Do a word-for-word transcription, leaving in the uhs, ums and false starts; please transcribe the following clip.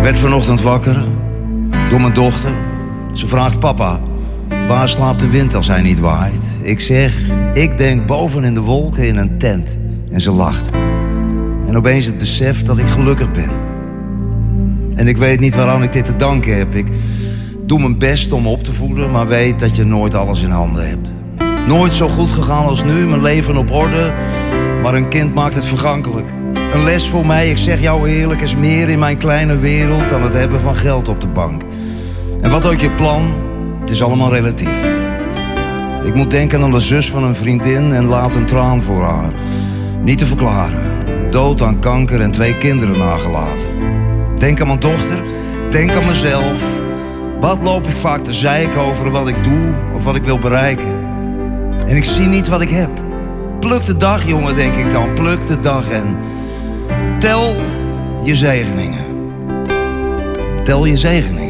werd vanochtend wakker door mijn dochter. Ze vraagt: papa, waar slaapt de wind als hij niet waait? Ik zeg, ik denk boven in de wolken in een tent. En ze lacht. En opeens het besef dat ik gelukkig ben. En ik weet niet waaraan ik dit te danken heb. Ik doe mijn best om op te voeden, maar weet dat je nooit alles in handen hebt. Nooit zo goed gegaan als nu, mijn leven op orde. Maar een kind maakt het vergankelijk. Een les voor mij, ik zeg jou eerlijk, is meer in mijn kleine wereld dan het hebben van geld op de bank. En wat ook je plan, het is allemaal relatief. Ik moet denken aan de zus van een vriendin en laat een traan voor haar. Niet te verklaren. Dood aan kanker en twee kinderen nagelaten. Denk aan mijn dochter, denk aan mezelf. Wat loop ik vaak te zeiken over wat ik doe of wat ik wil bereiken. En ik zie niet wat ik heb. Pluk de dag, jongen, denk ik dan. Pluk de dag en tel je zegeningen. Tel je zegeningen.